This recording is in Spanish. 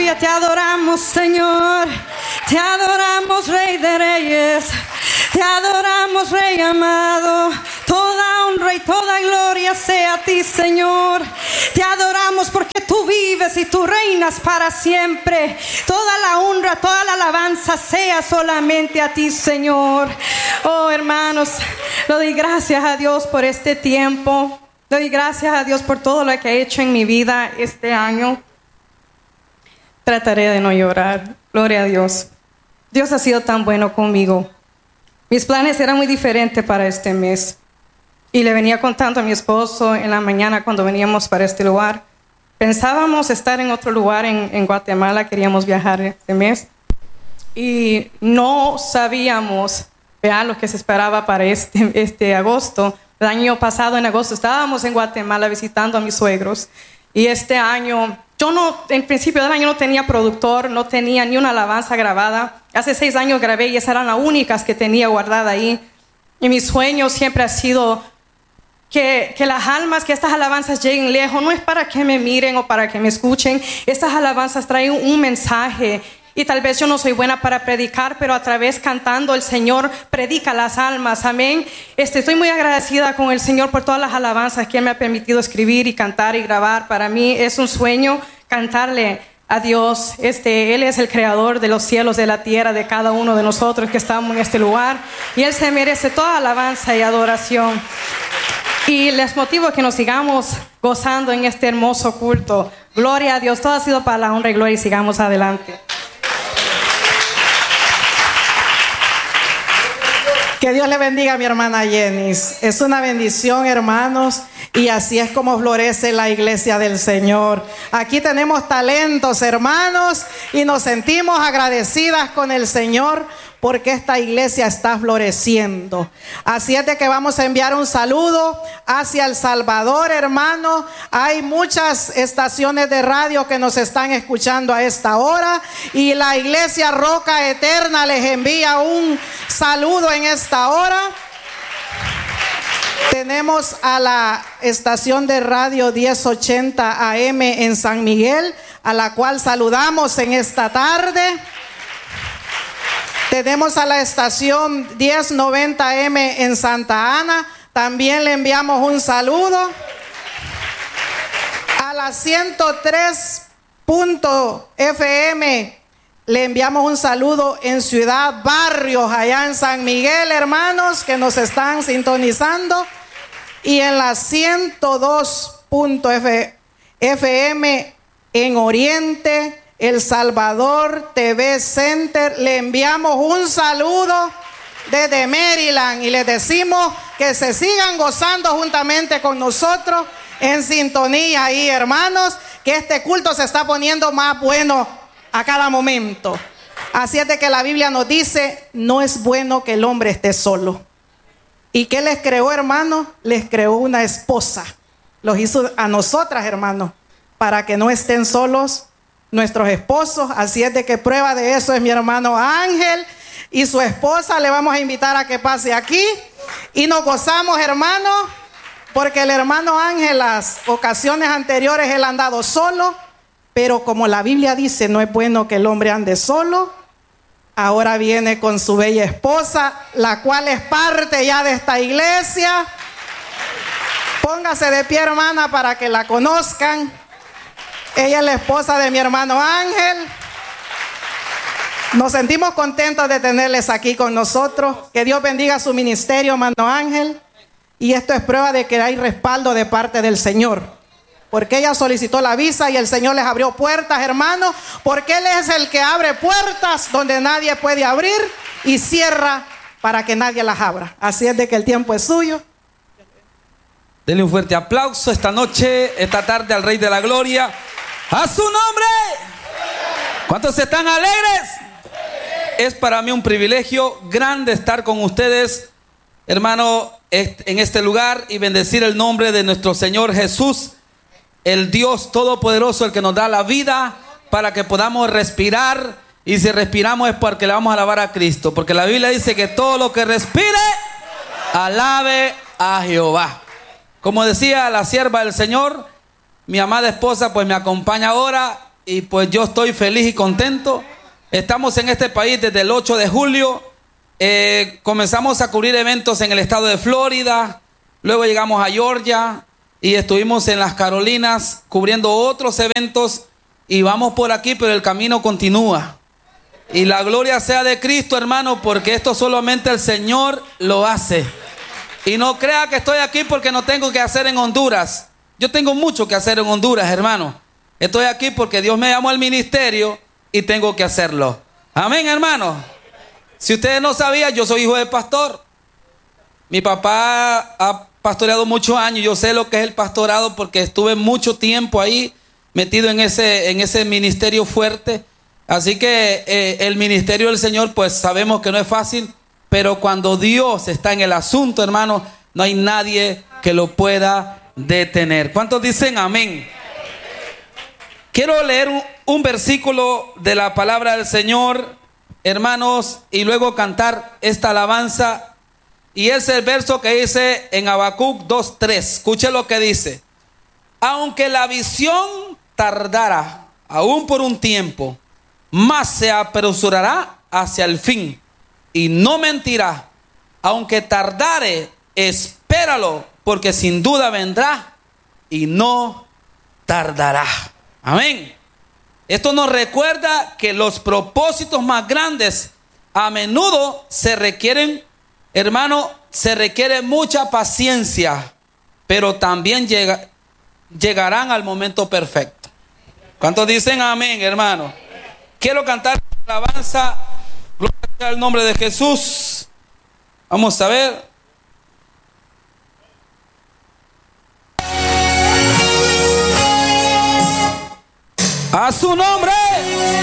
Aleluya, te adoramos, Señor. Te adoramos, Rey de Reyes. Te adoramos, Rey amado. Toda honra y toda gloria sea a ti, Señor. Te adoramos porque tú vives y tú reinas para siempre. Toda la honra, toda la alabanza sea solamente a ti, Señor. Oh, hermanos, le doy gracias a Dios por este tiempo. Le doy gracias a Dios por todo lo que ha hecho en mi vida este año. Trataré de no llorar. Gloria a Dios. Dios ha sido tan bueno conmigo. Mis planes eran muy diferentes para este mes. Y le venía contando a mi esposo en la mañana cuando veníamos para este lugar. Pensábamos estar en otro lugar en Guatemala. Queríamos viajar este mes. Y no sabíamos, vean, lo que se esperaba para este agosto. El año pasado, en agosto, estábamos en Guatemala visitando a mis suegros. Y este año, en principio del año no tenía productor, no tenía ni una alabanza grabada. Hace 6 años grabé y esas eran las únicas que tenía guardada ahí. Y mi sueño siempre ha sido que las almas, que estas alabanzas lleguen lejos. No es para que me miren o para que me escuchen. Estas alabanzas traen un mensaje. Y tal vez yo no soy buena para predicar, pero a través cantando el Señor predica las almas. Amén. Estoy muy agradecida con el Señor por todas las alabanzas que Él me ha permitido escribir y cantar y grabar. Para mí es un sueño cantarle a Dios. Él es el creador de los cielos, de la tierra, de cada uno de nosotros que estamos en este lugar. Y Él se merece toda alabanza y adoración. Y les motivo a que nos sigamos gozando en este hermoso culto. Gloria a Dios. Todo ha sido para la honra y gloria y sigamos adelante. Que Dios le bendiga a mi hermana Jenny. Es una bendición, hermanos, y así es como florece la iglesia del Señor. Aquí tenemos talentos, hermanos, y nos sentimos agradecidas con el Señor porque esta iglesia está floreciendo. Así es de que vamos a enviar un saludo hacia El Salvador, hermano. Hay muchas estaciones de radio que nos están escuchando a esta hora y la iglesia Roca Eterna les envía un saludo en esta hora. Tenemos a la estación de radio 1080 AM en San Miguel, a la cual saludamos en esta tarde. Tenemos a la estación 1090 AM en Santa Ana. También le enviamos un saludo. A la 103.fm le enviamos un saludo en Ciudad Barrios, allá en San Miguel, hermanos, que nos están sintonizando. Y en la 102.fm en Oriente, El Salvador TV Center, le enviamos un saludo desde Maryland y les decimos que se sigan gozando juntamente con nosotros en sintonía ahí, hermanos, que este culto se está poniendo más bueno a cada momento. Así es de que la Biblia nos dice, no es bueno que el hombre esté solo. ¿Y qué les creó, hermano? Les creó una esposa. Los hizo a nosotras, hermano, para que no estén solos nuestros esposos. Así es de que prueba de eso es mi hermano Ángel y su esposa. Le vamos a invitar a que pase aquí y nos gozamos, hermano, porque el hermano Ángel las ocasiones anteriores él ha andado solo, pero como la Biblia dice, no es bueno que el hombre ande solo. Ahora viene con su bella esposa, la cual es parte ya de esta iglesia. Póngase de pie, hermana, para que la conozcan. Ella es la esposa de mi hermano Ángel. Nos sentimos contentos de tenerles aquí con nosotros. Que Dios bendiga su ministerio, hermano Ángel. Y esto es prueba de que hay respaldo de parte del Señor. Porque ella solicitó la visa y el Señor les abrió puertas, hermano. Porque Él es el que abre puertas donde nadie puede abrir y cierra para que nadie las abra. Así es de que el tiempo es suyo. Denle un fuerte aplauso esta noche, esta tarde al Rey de la Gloria. ¡A su nombre! ¿Cuántos están alegres? Es para mí un privilegio grande estar con ustedes, hermano, en este lugar y bendecir el nombre de nuestro Señor Jesús, el Dios Todopoderoso, el que nos da la vida para que podamos respirar. Y si respiramos es porque le vamos a alabar a Cristo, porque la Biblia dice que todo lo que respire, alabe a Jehová. Como decía la sierva del Señor, mi amada esposa pues me acompaña ahora y pues yo estoy feliz y contento. Estamos en este país desde el 8 de julio. Comenzamos a cubrir eventos en el estado de Florida, luego llegamos a Georgia y estuvimos en las Carolinas cubriendo otros eventos y vamos por aquí, pero el camino continúa. Y la gloria sea de Cristo, hermano, porque esto solamente el Señor lo hace. Y no crea que estoy aquí porque no tengo que hacer en Honduras. Yo tengo mucho que hacer en Honduras, hermano. Estoy aquí porque Dios me llamó al ministerio y tengo que hacerlo. Amén, hermano. Si ustedes no sabían, yo soy hijo de pastor. Mi papá ha pastoreado muchos años. Yo sé lo que es el pastorado porque estuve mucho tiempo ahí metido en ese ministerio fuerte. Así que el ministerio del Señor, pues sabemos que no es fácil, pero cuando Dios está en el asunto, hermano, no hay nadie que lo pueda detener. ¿Cuántos dicen amén? Quiero leer un versículo de la palabra del Señor, hermanos, y luego cantar esta alabanza. Y es el verso que dice en Habacuc 2:3. Escuche lo que dice. Aunque la visión tardara aún por un tiempo, más se apresurará hacia el fin y no mentirá. Aunque tardare, espéralo, porque sin duda vendrá y no tardará. Amén. Esto nos recuerda que los propósitos más grandes a menudo se requieren, hermano, se requiere mucha paciencia, pero también llegarán al momento perfecto. ¿Cuántos dicen amén, hermano? Quiero cantar la alabanza, gloria al nombre de Jesús. Vamos a ver. A su nombre.